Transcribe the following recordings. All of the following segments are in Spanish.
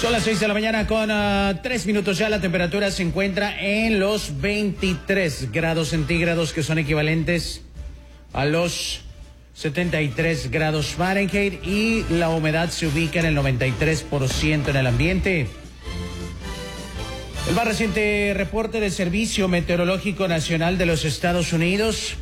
Son las 6 de la mañana con 3 minutos ya. La temperatura se encuentra en los 23 grados centígrados, que son equivalentes a los 73 grados Fahrenheit, y la humedad se ubica en el 93% en el ambiente. El más reciente reporte del Servicio Meteorológico Nacional de los Estados Unidos,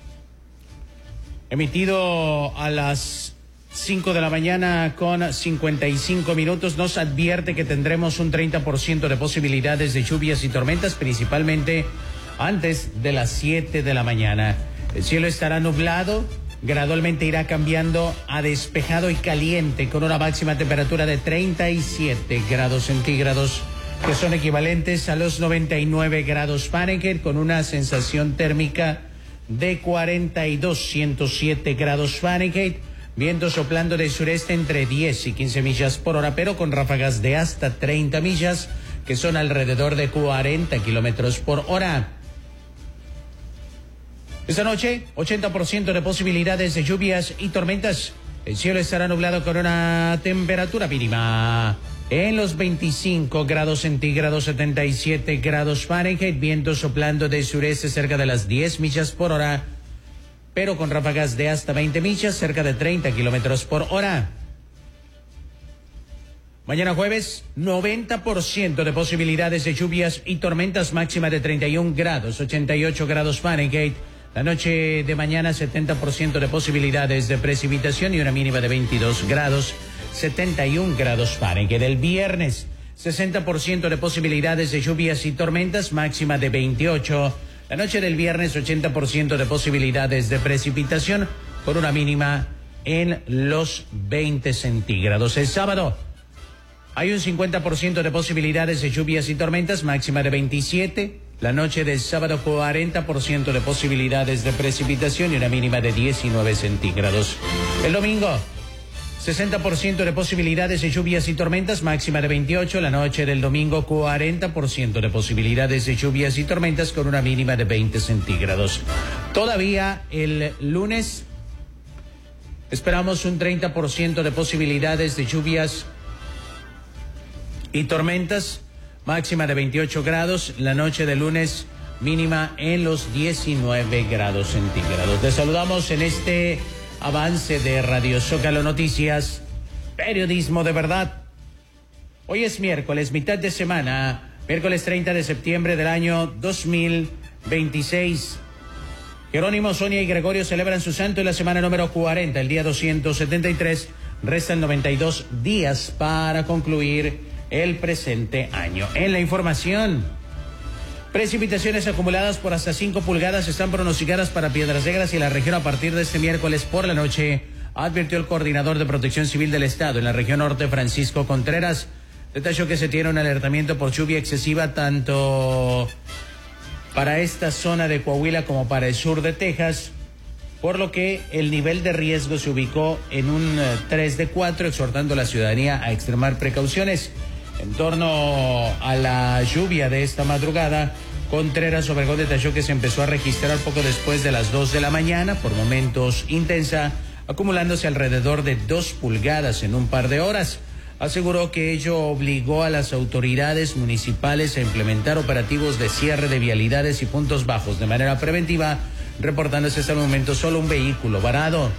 emitido a las 5 de la mañana con 55 minutos, nos advierte que tendremos un 30% de posibilidades de lluvias y tormentas, principalmente antes de las 7 de la mañana. El cielo estará nublado, gradualmente irá cambiando a despejado y caliente, con una máxima temperatura de 37 grados centígrados, que son equivalentes a los 99 grados Fahrenheit, con una sensación térmica de 107 grados Fahrenheit. Viento soplando de sureste entre 10 y 15 millas por hora, pero con ráfagas de hasta 30 millas, que son alrededor de 40 kilómetros por hora. Esta noche, 80% de posibilidades de lluvias y tormentas. El cielo estará nublado con una temperatura mínima en los 25 grados centígrados, 77 grados Fahrenheit. Viento soplando de sureste cerca de las 10 millas por hora, pero con ráfagas de hasta 20 millas, cerca de 30 kilómetros por hora. Mañana jueves, 90% de posibilidades de lluvias y tormentas, máxima de 31 grados, 88 grados Fahrenheit. La noche de mañana, 70% de posibilidades de precipitación y una mínima de 22 grados, 71 grados Fahrenheit. El viernes, 60% de posibilidades de lluvias y tormentas, máxima de 28. La noche del viernes, 80% de posibilidades de precipitación, con una mínima en los 20 centígrados. El sábado hay un 50% de posibilidades de lluvias y tormentas, máxima de 27. La noche del sábado, 40% de posibilidades de precipitación y una mínima de 19 centígrados. El domingo, 60% de posibilidades de lluvias y tormentas, máxima de 28. La noche del domingo, 40% de posibilidades de lluvias y tormentas, con una mínima de 20 centígrados. Todavía el lunes esperamos un 30% de posibilidades de lluvias y tormentas, máxima de 28 grados. La noche del lunes, mínima en los 19 grados centígrados. Te saludamos en este avance de Radio Zócalo Noticias, periodismo de verdad. Hoy es miércoles, mitad de semana, miércoles 30 de septiembre del año 2026. Jerónimo, Sonia y Gregorio celebran su santo en la semana número 40, el día 273. Restan 92 días para concluir el presente año. En la información, precipitaciones acumuladas por hasta 5 pulgadas están pronosticadas para Piedras Negras y la región a partir de este miércoles por la noche, advirtió el coordinador de Protección Civil del Estado en la región norte, Francisco Contreras. Detalló que se tiene un alertamiento por lluvia excesiva tanto para esta zona de Coahuila como para el sur de Texas, por lo que el nivel de riesgo se ubicó en un 3 de 4, exhortando a la ciudadanía a extremar precauciones. En torno a la lluvia de esta madrugada, Contreras Obregón detalló que se empezó a registrar poco después de las 2 de la mañana, por momentos intensa, acumulándose alrededor de 2 pulgadas en un par de horas. Aseguró que ello obligó a las autoridades municipales a implementar operativos de cierre de vialidades y puntos bajos de manera preventiva, reportándose hasta el momento solo un vehículo varado.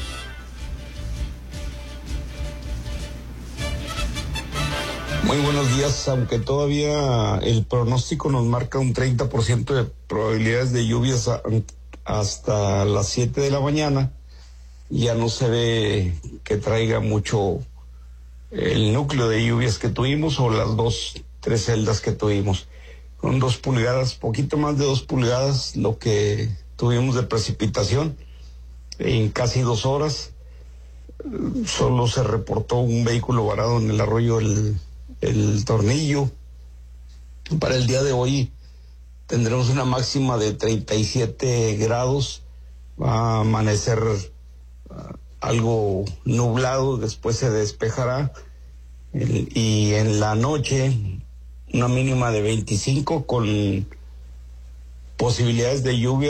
Muy buenos días, aunque todavía el pronóstico nos marca un 30% de probabilidades de lluvias hasta las 7 de la mañana, ya no se ve que traiga mucho el núcleo de lluvias que tuvimos o las 3 celdas que tuvimos. Con 2 pulgadas, poquito más de 2 pulgadas, lo que tuvimos de precipitación en casi 2 horas. Solo se reportó un vehículo varado en el arroyo el Tornillo. Para el día de hoy tendremos una máxima de 37 grados, va a amanecer algo nublado, después se despejará, y en la noche una mínima de 25 con posibilidades de lluvia